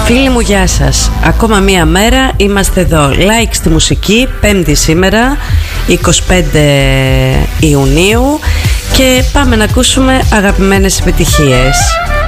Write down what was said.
Φίλοι μου, γεια σας. Ακόμα μία μέρα είμαστε εδώ. Like στη μουσική, Πέμπτη σήμερα, 25 Ιουνίου. Και πάμε να ακούσουμε αγαπημένες επιτυχίες.